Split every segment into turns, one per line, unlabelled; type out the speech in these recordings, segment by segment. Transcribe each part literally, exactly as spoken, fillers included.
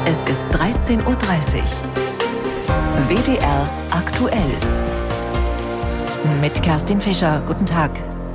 Es ist dreizehn Uhr dreißig. W D R aktuell.
Mit Kerstin Fischer. Guten Tag.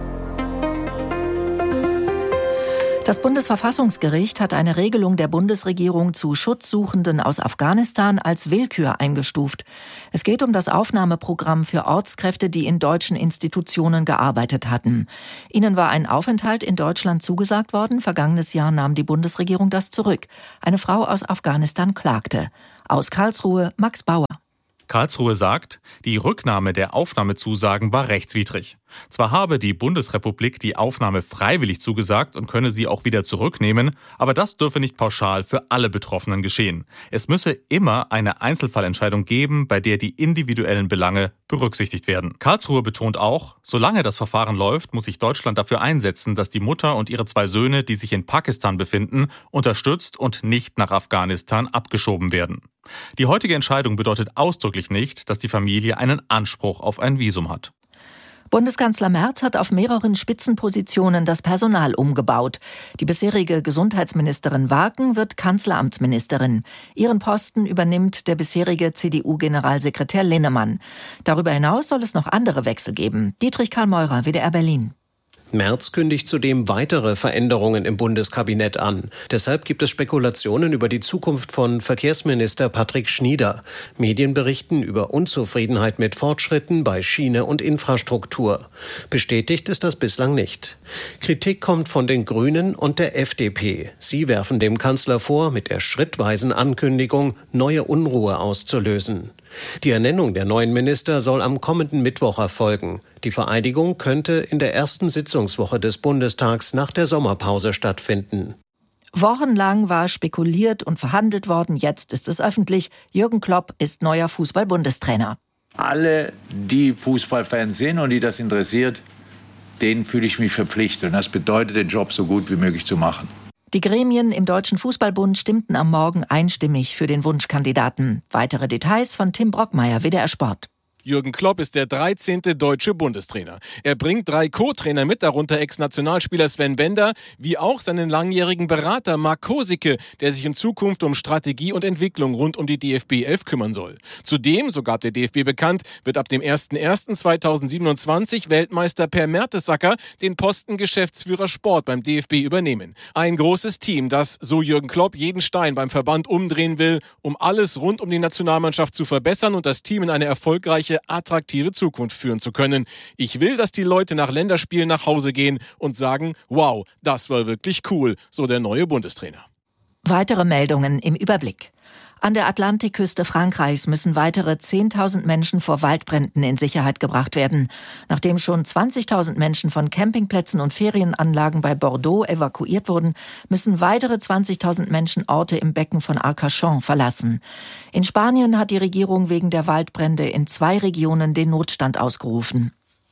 Das Bundesverfassungsgericht hat eine Regelung der Bundesregierung zu Schutzsuchenden aus Afghanistan als Willkür eingestuft. Es geht um das Aufnahmeprogramm für Ortskräfte, die in deutschen Institutionen gearbeitet hatten. Ihnen war ein Aufenthalt in Deutschland zugesagt worden. Vergangenes Jahr nahm die Bundesregierung das zurück. Eine Frau aus Afghanistan klagte. Aus Karlsruhe Max Bauer.
Karlsruhe sagt, die Rücknahme der Aufnahmezusagen war rechtswidrig. Zwar habe die Bundesrepublik die Aufnahme freiwillig zugesagt und könne sie auch wieder zurücknehmen, aber das dürfe nicht pauschal für alle Betroffenen geschehen. Es müsse immer eine Einzelfallentscheidung geben, bei der die individuellen Belange berücksichtigt werden. Karlsruhe betont auch, solange das Verfahren läuft, muss sich Deutschland dafür einsetzen, dass die Mutter und ihre zwei Söhne, die sich in Pakistan befinden, unterstützt und nicht nach Afghanistan abgeschoben werden. Die heutige Entscheidung bedeutet ausdrücklich nicht, dass die Familie einen Anspruch auf ein Visum hat.
Bundeskanzler Merz hat auf mehreren Spitzenpositionen das Personal umgebaut. Die bisherige Gesundheitsministerin Waken wird Kanzleramtsministerin. Ihren Posten übernimmt der bisherige C D U-Generalsekretär Linnemann. Darüber hinaus soll es noch andere Wechsel geben. Dietrich Karl Meurer, W D R Berlin.
Merz kündigt zudem weitere Veränderungen im Bundeskabinett an. Deshalb gibt es Spekulationen über die Zukunft von Verkehrsminister Patrick Schnieder. Medien berichten über Unzufriedenheit mit Fortschritten bei Schiene und Infrastruktur. Bestätigt ist das bislang nicht. Kritik kommt von den Grünen und der F D P. Sie werfen dem Kanzler vor, mit der schrittweisen Ankündigung neue Unruhe auszulösen. Die Ernennung der neuen Minister soll am kommenden Mittwoch erfolgen. Die Vereidigung könnte in der ersten Sitzungswoche des Bundestags nach der Sommerpause stattfinden.
Wochenlang war spekuliert und verhandelt worden. Jetzt ist es öffentlich. Jürgen Klopp ist neuer Fußball-Bundestrainer.
Alle, die Fußballfans sind und die das interessiert, denen fühle ich mich verpflichtet. Und das bedeutet, den Job so gut wie möglich zu machen.
Die Gremien im Deutschen Fußballbund stimmten am Morgen einstimmig für den Wunschkandidaten. Weitere Details von Tim Brockmeier, W D R Sport.
Jürgen Klopp ist der dreizehnte deutsche Bundestrainer. Er bringt drei Co-Trainer mit, darunter Ex-Nationalspieler Sven Bender, wie auch seinen langjährigen Berater Marc Kosicke, der sich in Zukunft um Strategie und Entwicklung rund um die D F B elf kümmern soll. Zudem, so gab der D F B bekannt, wird ab dem ersten ersten zweitausendsiebenundzwanzig Weltmeister Per Mertesacker den Posten Geschäftsführer Sport beim D F B übernehmen. Ein großes Team, das, so Jürgen Klopp, jeden Stein beim Verband umdrehen will, um alles rund um die Nationalmannschaft zu verbessern und das Team in eine erfolgreiche, attraktive Zukunft führen zu können. Ich will, dass die Leute nach Länderspielen nach Hause gehen und sagen, wow, das war wirklich cool, so der neue Bundestrainer.
Weitere Meldungen im Überblick. An der Atlantikküste Frankreichs müssen weitere zehntausend Menschen vor Waldbränden in Sicherheit gebracht werden. Nachdem schon zwanzigtausend Menschen von Campingplätzen und Ferienanlagen bei Bordeaux evakuiert wurden, müssen weitere zwanzigtausend Menschen Orte im Becken von Arcachon verlassen. In Spanien hat die Regierung wegen der Waldbrände in zwei Regionen den Notstand ausgerufen.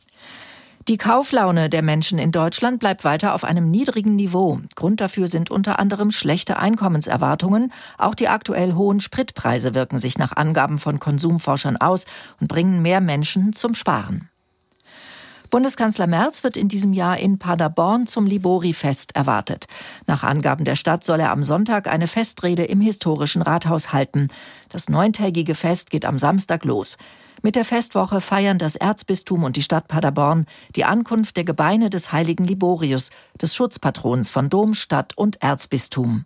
Die Kauflaune der Menschen in Deutschland bleibt weiter auf einem niedrigen Niveau. Grund dafür sind unter anderem schlechte Einkommenserwartungen. Auch die aktuell hohen Spritpreise wirken sich nach Angaben von Konsumforschern aus und bringen mehr Menschen zum Sparen. Bundeskanzler Merz wird in diesem Jahr in Paderborn zum Libori-Fest erwartet. Nach Angaben der Stadt soll er am Sonntag eine Festrede im historischen Rathaus halten. Das neuntägige Fest geht am Samstag los. Mit der Festwoche feiern das Erzbistum und die Stadt Paderborn die Ankunft der Gebeine des heiligen Liborius, des Schutzpatrons von Dom, Stadt und Erzbistum.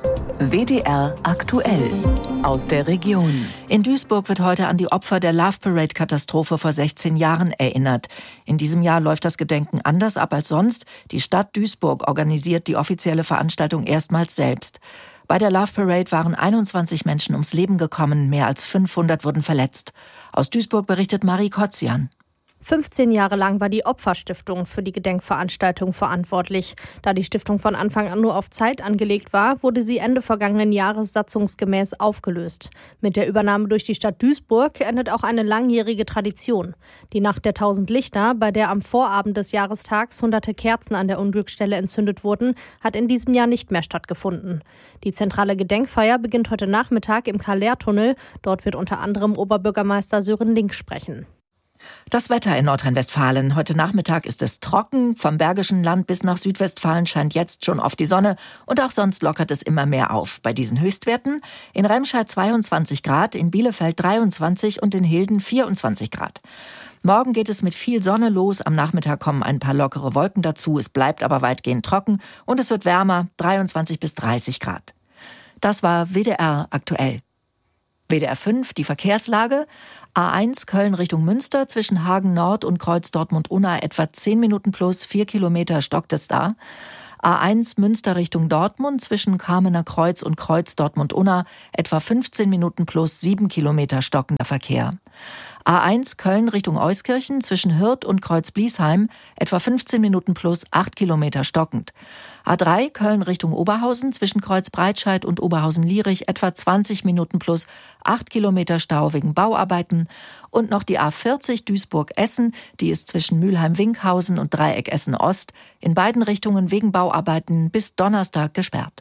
W D R aktuell aus der Region.
In Duisburg wird heute an die Opfer der Love Parade-Katastrophe vor sechzehn Jahren erinnert. In diesem Jahr läuft das Gedenken anders ab als sonst. Die Stadt Duisburg organisiert die offizielle Veranstaltung erstmals selbst. Bei der Love Parade waren einundzwanzig Menschen ums Leben gekommen, mehr als fünfhundert wurden verletzt. Aus Duisburg berichtet Marie Kotzian.
fünfzehn Jahre lang war die Opferstiftung für die Gedenkveranstaltung verantwortlich. Da die Stiftung von Anfang an nur auf Zeit angelegt war, wurde sie Ende vergangenen Jahres satzungsgemäß aufgelöst. Mit der Übernahme durch die Stadt Duisburg endet auch eine langjährige Tradition. Die Nacht der tausend Lichter, bei der am Vorabend des Jahrestags hunderte Kerzen an der Unglücksstelle entzündet wurden, hat in diesem Jahr nicht mehr stattgefunden. Die zentrale Gedenkfeier beginnt heute Nachmittag im Karl-Lehr-Tunnel. Dort wird unter anderem Oberbürgermeister Sören Link sprechen.
Das Wetter in Nordrhein-Westfalen. Heute Nachmittag ist es trocken. Vom Bergischen Land bis nach Südwestfalen scheint jetzt schon oft die Sonne. Und auch sonst lockert es immer mehr auf. Bei diesen Höchstwerten in Remscheid zweiundzwanzig Grad, in Bielefeld dreiundzwanzig und in Hilden vierundzwanzig Grad. Morgen geht es mit viel Sonne los. Am Nachmittag kommen ein paar lockere Wolken dazu. Es bleibt aber weitgehend trocken und es wird wärmer, dreiundzwanzig bis dreißig Grad. Das war W D R aktuell. W D R fünf, die Verkehrslage. A eins Köln Richtung Münster zwischen Hagen Nord und Kreuz Dortmund-Unna etwa zehn Minuten plus, vier Kilometer stockt es da. A eins Münster Richtung Dortmund zwischen Kamener Kreuz und Kreuz Dortmund-Unna etwa fünfzehn Minuten plus, sieben Kilometer stockender Verkehr. A eins Köln Richtung Euskirchen zwischen Hürth und Kreuz-Bliesheim etwa fünfzehn Minuten plus, acht Kilometer stockend. A drei Köln Richtung Oberhausen zwischen Kreuz-Breitscheid und Oberhausen-Lierich etwa zwanzig Minuten plus, acht Kilometer Stau wegen Bauarbeiten. Und noch die A vierzig Duisburg-Essen, die ist zwischen Mülheim-Winkhausen und Dreieck Essen-Ost in beiden Richtungen wegen Bauarbeiten bis Donnerstag gesperrt.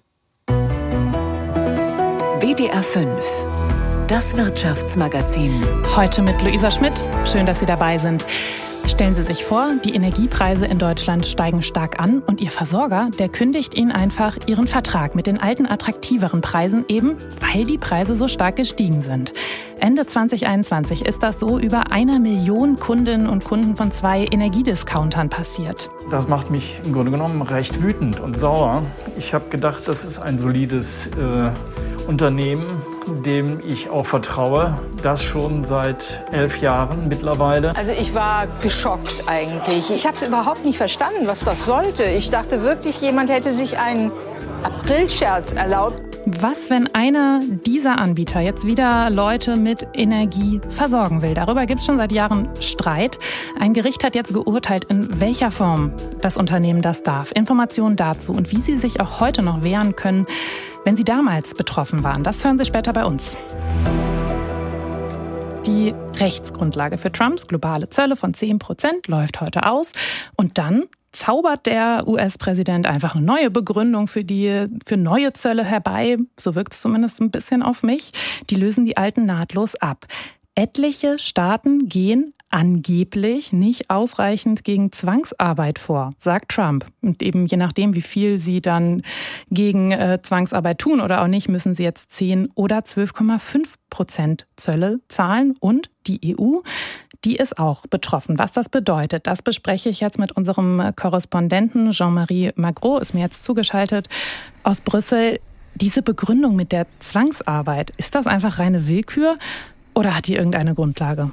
W D R fünf. Das Wirtschaftsmagazin.
Heute mit Luisa Schmidt. Schön, dass Sie dabei sind. Stellen Sie sich vor, die Energiepreise in Deutschland steigen stark an und Ihr Versorger, der kündigt Ihnen einfach Ihren Vertrag mit den alten, attraktiveren Preisen, eben weil die Preise so stark gestiegen sind. Ende zwanzig einundzwanzig ist das so über einer Million Kundinnen und Kunden von zwei Energiediscountern passiert.
Das macht mich im Grunde genommen recht wütend und sauer. Ich habe gedacht, das ist ein solides äh, Unternehmen, dem ich auch vertraue, das schon seit elf Jahren mittlerweile.
Also ich war geschockt eigentlich. Ich habe es überhaupt nicht verstanden, was das sollte. Ich dachte wirklich, jemand hätte sich einen Aprilscherz erlaubt.
Was, wenn einer dieser Anbieter jetzt wieder Leute mit Energie versorgen will? Darüber gibt es schon seit Jahren Streit. Ein Gericht hat jetzt geurteilt, in welcher Form das Unternehmen das darf. Informationen dazu und wie Sie sich auch heute noch wehren können, wenn Sie damals betroffen waren. Das hören Sie später bei uns. Die Rechtsgrundlage für Trumps globale Zölle von zehn Prozent läuft heute aus. Und dann zaubert der U S-Präsident einfach eine neue Begründung für die für neue Zölle herbei. So wirkt es zumindest ein bisschen auf mich. Die lösen die alten nahtlos ab. Etliche Staaten gehen angeblich nicht ausreichend gegen Zwangsarbeit vor, sagt Trump. Und eben je nachdem, wie viel sie dann gegen äh, Zwangsarbeit tun oder auch nicht, müssen sie jetzt zehn oder zwölf Komma fünf Prozent Zölle zahlen. Und die E U, die ist auch betroffen. Was das bedeutet, das bespreche ich jetzt mit unserem Korrespondenten Jean-Marie Magro, ist mir jetzt zugeschaltet aus Brüssel. Diese Begründung mit der Zwangsarbeit, ist das einfach reine Willkür oder hat die irgendeine Grundlage?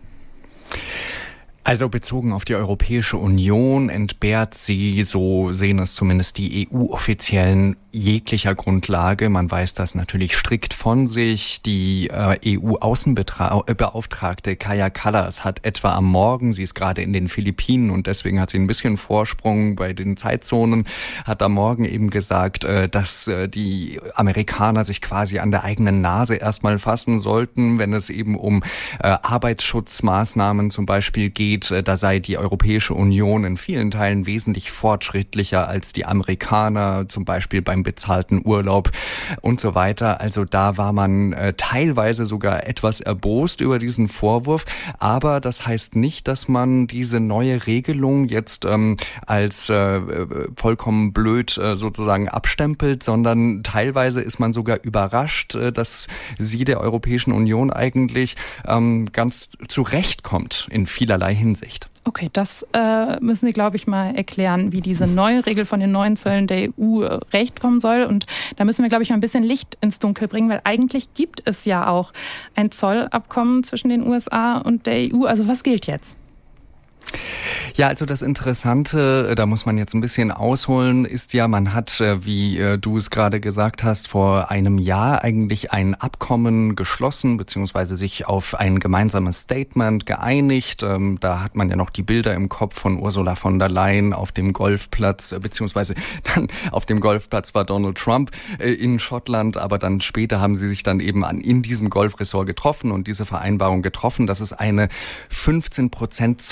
Also bezogen auf die Europäische Union entbehrt sie, so sehen es zumindest die E U-Offiziellen, jeglicher Grundlage. Man weist das natürlich strikt von sich. Die äh, E U-Außenbeauftragte Kaja Kallas hat etwa am Morgen, sie ist gerade in den Philippinen und deswegen hat sie ein bisschen Vorsprung bei den Zeitzonen, hat am Morgen eben gesagt, äh, dass äh, die Amerikaner sich quasi an der eigenen Nase erstmal fassen sollten, wenn es eben um äh, Arbeitsschutzmaßnahmen zum Beispiel geht. Da sei die Europäische Union in vielen Teilen wesentlich fortschrittlicher als die Amerikaner, zum Beispiel beim bezahlten Urlaub und so weiter. Also da war man äh, teilweise sogar etwas erbost über diesen Vorwurf. Aber das heißt nicht, dass man diese neue Regelung jetzt ähm, als äh, vollkommen blöd äh, sozusagen abstempelt, sondern teilweise ist man sogar überrascht, äh, dass sie der Europäischen Union eigentlich ähm, ganz zurechtkommt in vielerlei Hinsicht.
Okay, das äh, müssen Sie, glaube ich, mal erklären, wie diese neue Regel von den neuen Zöllen der E U äh, recht kommen soll. Und da müssen wir, glaube ich, mal ein bisschen Licht ins Dunkel bringen, weil eigentlich gibt es ja auch ein Zollabkommen zwischen den U S A und der E U. Also was gilt jetzt?
Ja, also das Interessante, da muss man jetzt ein bisschen ausholen, ist ja, man hat, wie du es gerade gesagt hast, vor einem Jahr eigentlich ein Abkommen geschlossen, beziehungsweise sich auf ein gemeinsames Statement geeinigt. Da hat man ja noch die Bilder im Kopf von Ursula von der Leyen auf dem Golfplatz, beziehungsweise dann auf dem Golfplatz war Donald Trump in Schottland, aber dann später haben sie sich dann eben an, in diesem Golfresort getroffen und diese Vereinbarung getroffen, dass es eine fünfzehn Prozent Zolldecke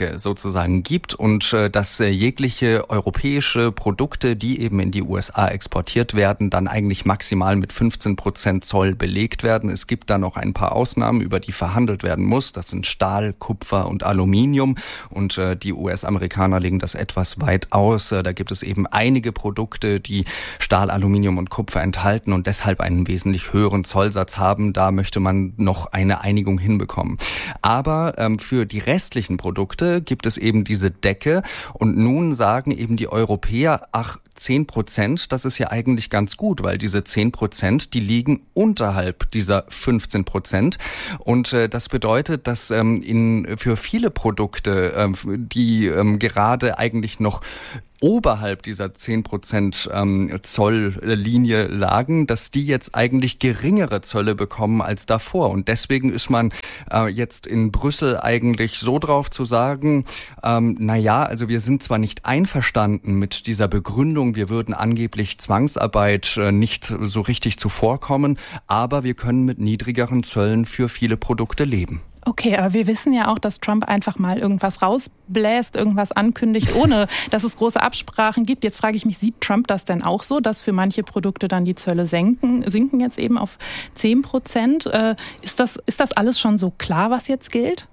Zollendecke sozusagen gibt und äh, dass äh, jegliche europäische Produkte, die eben in die U S A exportiert werden, dann eigentlich maximal mit fünfzehn Prozent Zoll belegt werden. Es gibt da noch ein paar Ausnahmen, über die verhandelt werden muss. Das sind Stahl, Kupfer und Aluminium und äh, die U S-Amerikaner legen das etwas weit aus. Äh, da gibt es eben einige Produkte, die Stahl, Aluminium und Kupfer enthalten und deshalb einen wesentlich höheren Zollsatz haben. Da möchte man noch eine Einigung hinbekommen. Aber ähm, für die restlichen Produkte gibt es eben diese Decke und nun sagen eben die Europäer, ach, zehn Prozent, das ist ja eigentlich ganz gut, weil diese zehn Prozent, die liegen unterhalb dieser fünfzehn Prozent. Und äh, das bedeutet, dass ähm, in, für viele Produkte, ähm, die ähm, gerade eigentlich noch oberhalb dieser zehn Prozent ähm, Zolllinie lagen, dass die jetzt eigentlich geringere Zölle bekommen als davor. Und deswegen ist man äh, jetzt in Brüssel eigentlich so drauf zu sagen, ähm, na ja, also wir sind zwar nicht einverstanden mit dieser Begründung, wir würden angeblich Zwangsarbeit äh, nicht so richtig zuvorkommen, aber wir können mit niedrigeren Zöllen für viele Produkte leben.
Okay, aber wir wissen ja auch, dass Trump einfach mal irgendwas rausbläst, irgendwas ankündigt, ohne dass es große Absprachen gibt. Jetzt frage ich mich, sieht Trump das denn auch so, dass für manche Produkte dann die Zölle senken, sinken jetzt eben auf zehn Prozent? Äh, ist das, ist das alles schon so klar, was jetzt gilt?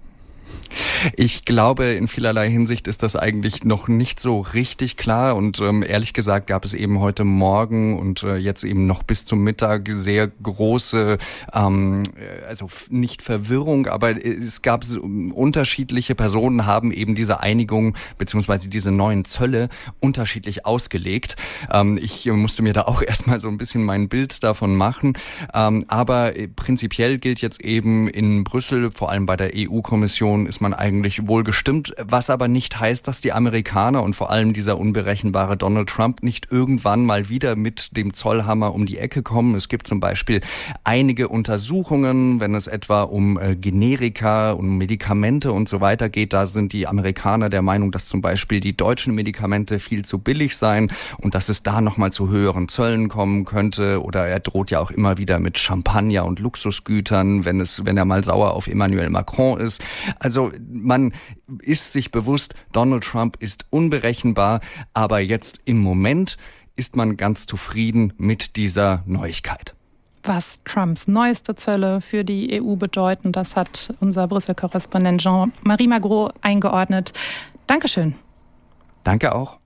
Ich glaube, in vielerlei Hinsicht ist das eigentlich noch nicht so richtig klar und ähm, ehrlich gesagt gab es eben heute Morgen und äh, jetzt eben noch bis zum Mittag sehr große, ähm, also nicht Verwirrung, aber es gab so, unterschiedliche Personen haben eben diese Einigung beziehungsweise diese neuen Zölle unterschiedlich ausgelegt. Ähm, ich musste mir da auch erstmal so ein bisschen mein Bild davon machen, ähm, aber prinzipiell gilt jetzt eben in Brüssel, vor allem bei der E U-Kommission, ist man eigentlich wohl gestimmt, was aber nicht heißt, dass die Amerikaner und vor allem dieser unberechenbare Donald Trump nicht irgendwann mal wieder mit dem Zollhammer um die Ecke kommen. Es gibt zum Beispiel einige Untersuchungen, wenn es etwa um äh, Generika, um Medikamente und so weiter geht. Da sind die Amerikaner der Meinung, dass zum Beispiel die deutschen Medikamente viel zu billig seien und dass es da nochmal zu höheren Zöllen kommen könnte. Oder er droht ja auch immer wieder mit Champagner und Luxusgütern, wenn es, wenn er mal sauer auf Emmanuel Macron ist. Also man ist sich bewusst, Donald Trump ist unberechenbar, aber jetzt im Moment ist man ganz zufrieden mit dieser Neuigkeit.
Was Trumps neueste Zölle für die E U bedeuten, das hat unser Brüssel-Korrespondent Jean-Marie Magro eingeordnet. Dankeschön.
Danke auch.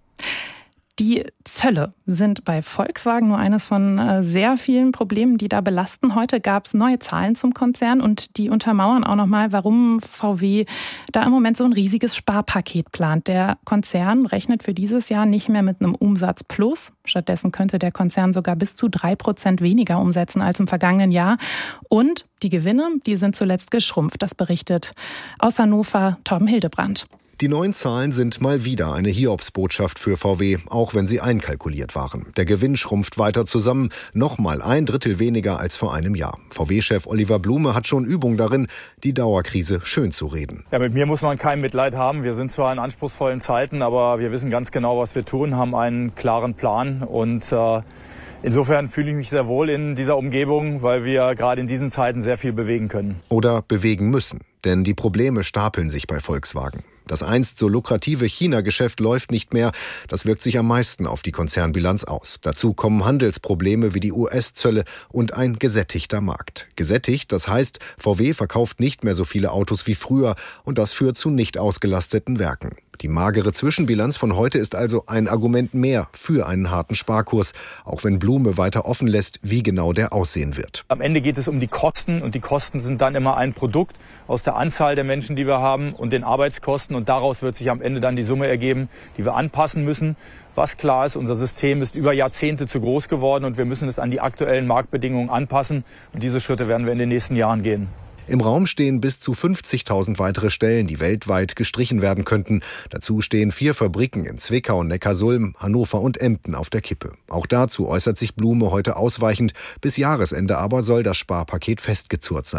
Die Zölle sind bei Volkswagen nur eines von äh, sehr vielen Problemen, die da belasten. Heute gab es neue Zahlen zum Konzern und die untermauern auch nochmal, warum V W da im Moment so ein riesiges Sparpaket plant. Der Konzern rechnet für dieses Jahr nicht mehr mit einem Umsatz plus. Stattdessen könnte der Konzern sogar bis zu drei Prozent weniger umsetzen als im vergangenen Jahr. Und die Gewinne, die sind zuletzt geschrumpft. Das berichtet aus Hannover Torben Hildebrand.
Die neuen Zahlen sind mal wieder eine Hiobsbotschaft für V W, auch wenn sie einkalkuliert waren. Der Gewinn schrumpft weiter zusammen, nochmal ein Drittel weniger als vor einem Jahr. V W-Chef Oliver Blume hat schon Übung darin, die Dauerkrise schön zu reden.
Ja, mit mir muss man kein Mitleid haben. Wir sind zwar in anspruchsvollen Zeiten, aber wir wissen ganz genau, was wir tun, haben einen klaren Plan und äh, insofern fühle ich mich sehr wohl in dieser Umgebung, weil wir gerade in diesen Zeiten sehr viel bewegen können.
Oder bewegen müssen, denn die Probleme stapeln sich bei Volkswagen. Das einst so lukrative China-Geschäft läuft nicht mehr. Das wirkt sich am meisten auf die Konzernbilanz aus. Dazu kommen Handelsprobleme wie die U S-Zölle und ein gesättigter Markt. Gesättigt, das heißt, V W verkauft nicht mehr so viele Autos wie früher und das führt zu nicht ausgelasteten Werken. Die magere Zwischenbilanz von heute ist also ein Argument mehr für einen harten Sparkurs, auch wenn Blume weiter offen lässt, wie genau der aussehen wird.
Am Ende geht es um die Kosten und die Kosten sind dann immer ein Produkt aus der Anzahl der Menschen, die wir haben und den Arbeitskosten und daraus wird sich am Ende dann die Summe ergeben, die wir anpassen müssen. Was klar ist, unser System ist über Jahrzehnte zu groß geworden und wir müssen es an die aktuellen Marktbedingungen anpassen und diese Schritte werden wir in den nächsten Jahren gehen.
Im Raum stehen bis zu fünfzigtausend weitere Stellen, die weltweit gestrichen werden könnten. Dazu stehen vier Fabriken in Zwickau, Neckarsulm, Hannover und Emden auf der Kippe. Auch dazu äußert sich Blume heute ausweichend. Bis Jahresende aber soll das Sparpaket festgezurrt sein.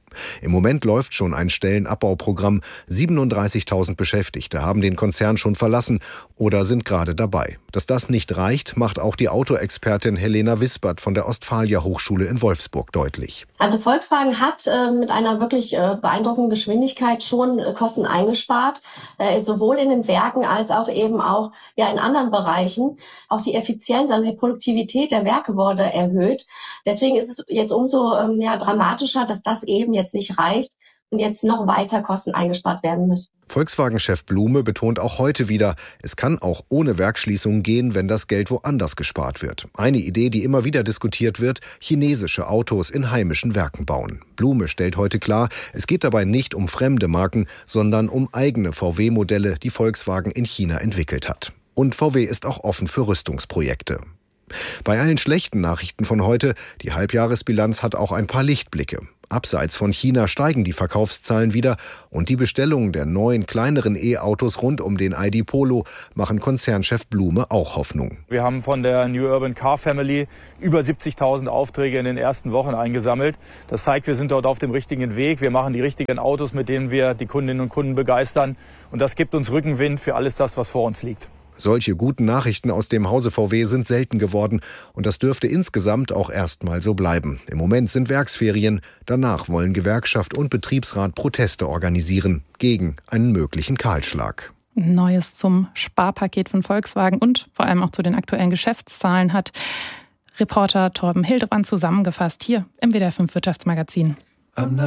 Im Moment läuft schon ein Stellenabbauprogramm. siebenunddreißigtausend Beschäftigte haben den Konzern schon verlassen oder sind gerade dabei. Dass das nicht reicht, macht auch die Autoexpertin Helena Wispert von der Ostfalia Hochschule in Wolfsburg deutlich.
Also Volkswagen hat äh, mit einer wirklich äh, beeindruckenden Geschwindigkeit schon äh, Kosten eingespart, äh, sowohl in den Werken als auch eben auch ja in anderen Bereichen. Auch die Effizienz, also die Produktivität der Werke wurde erhöht. Deswegen ist es jetzt umso ähm, ja, dramatischer, dass das eben jetzt nicht reicht und jetzt noch weiter Kosten eingespart werden müssen.
Volkswagen-Chef Blume betont auch heute wieder, es kann auch ohne Werksschließung gehen, wenn das Geld woanders gespart wird. Eine Idee, die immer wieder diskutiert wird, chinesische Autos in heimischen Werken bauen. Blume stellt heute klar, es geht dabei nicht um fremde Marken, sondern um eigene V W-Modelle, die Volkswagen in China entwickelt hat. Und V W ist auch offen für Rüstungsprojekte. Bei allen schlechten Nachrichten von heute, die Halbjahresbilanz hat auch ein paar Lichtblicke. Abseits von China steigen die Verkaufszahlen wieder und die Bestellungen der neuen, kleineren E-Autos rund um den I D Polo machen Konzernchef Blume auch Hoffnung.
Wir haben von der New Urban Car Family über siebzigtausend Aufträge in den ersten Wochen eingesammelt. Das zeigt, wir sind dort auf dem richtigen Weg. Wir machen die richtigen Autos, mit denen wir die Kundinnen und Kunden begeistern. Und das gibt uns Rückenwind für alles das, was vor uns liegt.
Solche guten Nachrichten aus dem Hause V W sind selten geworden und das dürfte insgesamt auch erstmal so bleiben. Im Moment sind Werksferien, danach wollen Gewerkschaft und Betriebsrat Proteste organisieren gegen einen möglichen Kahlschlag.
Neues zum Sparpaket von Volkswagen und vor allem auch zu den aktuellen Geschäftszahlen hat Reporter Torben Hildebrand zusammengefasst hier im W D R fünf Wirtschaftsmagazin.